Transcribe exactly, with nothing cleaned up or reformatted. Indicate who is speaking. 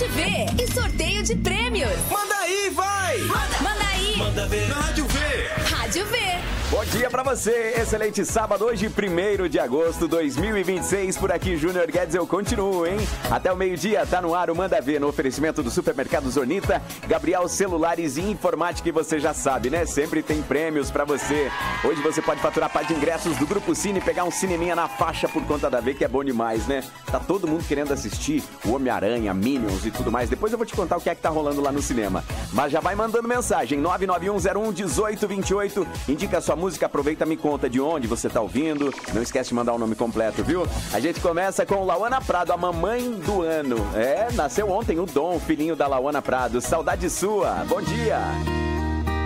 Speaker 1: T V e sorteio de prêmios.
Speaker 2: Manda aí, vai!
Speaker 1: Manda, manda aí!
Speaker 2: Manda ver! Na Rádio V!
Speaker 1: Rádio V!
Speaker 3: Bom dia pra você, excelente sábado, hoje primeiro de agosto de dois mil e vinte e seis, por aqui Júnior Guedes, eu continuo, hein? Até o meio-dia, tá no ar o Manda Ver, no oferecimento do Supermercado Zonita, Gabriel Celulares e Informática, e você já sabe, né? Sempre tem prêmios pra você. Hoje você pode faturar par de ingressos do Grupo Cine, pegar um cineminha na faixa por conta da V, que é bom demais, né? Tá todo mundo querendo assistir o Homem-Aranha, Minions e tudo mais. Depois eu vou te contar o que é que tá rolando lá no cinema. Mas já vai mandando mensagem, nove nove um zero um um oito dois oito, indica a sua música, aproveita, me conta de onde você tá ouvindo. Não esquece de mandar o nome completo, viu? A gente começa com Lauana Prado, a mamãe do ano. É, nasceu ontem o Dom, filhinho da Lauana Prado. Saudade sua. Bom dia.